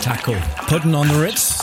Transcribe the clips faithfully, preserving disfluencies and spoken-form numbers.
Taco. Putting on the Ritz.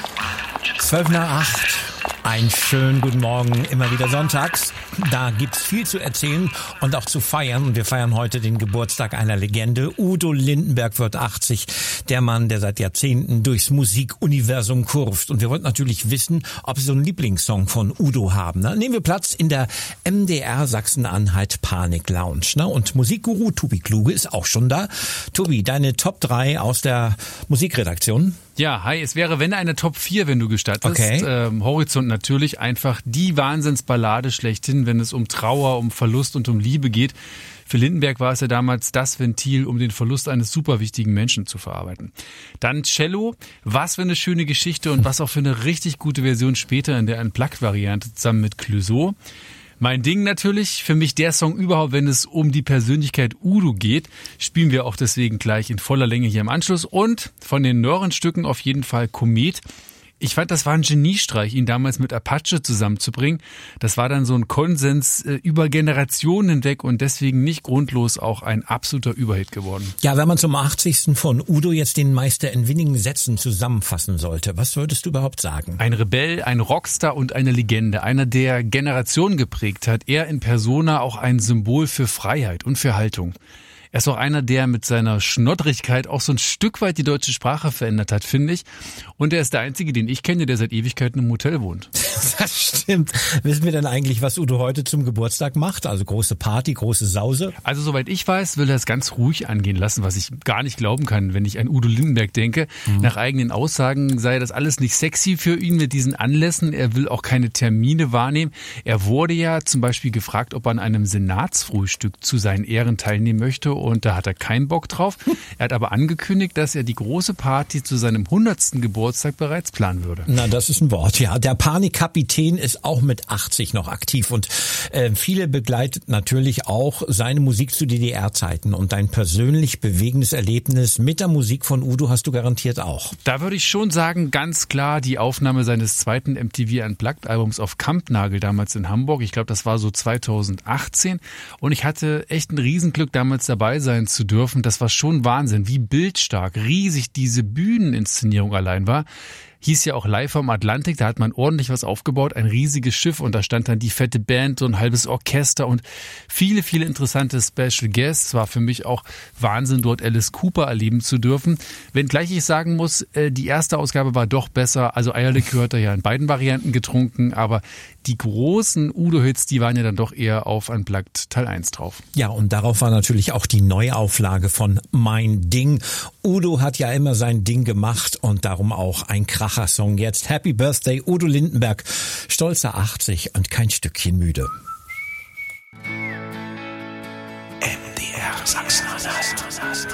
zwölf nach acht. Einen schönen guten Morgen, immer wieder sonntags. Da gibt's viel zu erzählen und auch zu feiern. Und wir feiern heute den Geburtstag einer Legende. Udo Lindenberg wird achtzig. Der Mann, der seit Jahrzehnten durchs Musikuniversum kurft. Und wir wollten natürlich wissen, ob Sie so einen Lieblingssong von Udo haben. Ne? Nehmen wir Platz in der M D R Sachsen-Anhalt Panik Lounge. Ne? Und Musikguru Tobi Kluge ist auch schon da. Tobi, deine Top drei aus der Musikredaktion? Ja, hi, es wäre, wenn eine Top vier, wenn du gestattest. Okay. Ähm, Horizont natürlich einfach die Wahnsinnsballade schlechthin, wenn es um Trauer, um Verlust und um Liebe geht. Für Lindenberg war es ja damals das Ventil, um den Verlust eines super wichtigen Menschen zu verarbeiten. Dann Cello, was für eine schöne Geschichte und was auch für eine richtig gute Version später in der Unplugged-Variante zusammen mit Clouseau. Mein Ding natürlich, für mich der Song überhaupt, wenn es um die Persönlichkeit Udo geht, spielen wir auch deswegen gleich in voller Länge hier im Anschluss. Und von den neueren Stücken auf jeden Fall Komet. Ich fand, das war ein Geniestreich, ihn damals mit Apache zusammenzubringen. Das war dann so ein Konsens äh, über Generationen hinweg und deswegen nicht grundlos auch ein absoluter Überhit geworden. Ja, wenn man zum achtzigsten von Udo jetzt den Meister in wenigen Sätzen zusammenfassen sollte, was würdest du überhaupt sagen? Ein Rebell, ein Rockstar und eine Legende. Einer, der Generationen geprägt hat. Er in Persona auch ein Symbol für Freiheit und für Haltung. Er ist auch einer, der mit seiner Schnoddrigkeit auch so ein Stück weit die deutsche Sprache verändert hat, finde ich. Und er ist der Einzige, den ich kenne, der seit Ewigkeiten im Hotel wohnt. Das stimmt. Wissen wir denn eigentlich, was Udo heute zum Geburtstag macht? Also große Party, große Sause? Also soweit ich weiß, will er es ganz ruhig angehen lassen, was ich gar nicht glauben kann, wenn ich an Udo Lindenberg denke. Mhm. Nach eigenen Aussagen sei das alles nicht sexy für ihn mit diesen Anlässen. Er will auch keine Termine wahrnehmen. Er wurde ja zum Beispiel gefragt, ob er an einem Senatsfrühstück zu seinen Ehren teilnehmen möchte. Und da hat er keinen Bock drauf. Er hat aber angekündigt, dass er die große Party zu seinem hundertsten Geburtstag bereits planen würde. Na, das ist ein Wort, ja. Der Panikkapitän ist auch mit achtzig noch aktiv und äh, viele begleitet natürlich auch seine Musik zu D D R-Zeiten. Und dein persönlich bewegendes Erlebnis mit der Musik von Udo hast du garantiert auch. Da würde ich schon sagen, ganz klar die Aufnahme seines zweiten M T V Unplugged-Albums auf Kampnagel damals in Hamburg. Ich glaube, das war so zweitausendachtzehn. Und ich hatte echt ein Riesenglück, damals dabei sein zu dürfen. Das war schon Wahnsinn, wie bildstark, riesig diese Bühneninszenierung allein war. Hieß ja auch Live am Atlantik, da hat man ordentlich was aufgebaut, ein riesiges Schiff und da stand dann die fette Band, so ein halbes Orchester und viele, viele interessante Special Guests. War für mich auch Wahnsinn, dort Alice Cooper erleben zu dürfen. Wenngleich ich sagen muss, die erste Ausgabe war doch besser, also Eierlikör hat er ja in beiden Varianten getrunken, aber die großen Udo-Hits, die waren ja dann doch eher auf Unplugged Teil eins drauf. Ja, und darauf war natürlich auch die Neuauflage von Mein Ding. Udo hat ja immer sein Ding gemacht und darum auch ein Kracher-Song jetzt. Happy Birthday, Udo Lindenberg, stolzer achtzig und kein Stückchen müde. M D R Sachsen-Anhalt.